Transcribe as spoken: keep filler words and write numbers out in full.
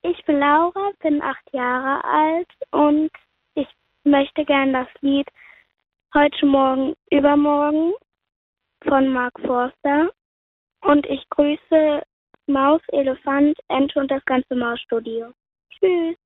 Ich bin Laura, bin acht Jahre alt und ich möchte gern das Lied Heute Morgen, Übermorgen von Mark Forster. Und ich grüße Maus, Elefant, Ente und das ganze Mausstudio. Tschüss.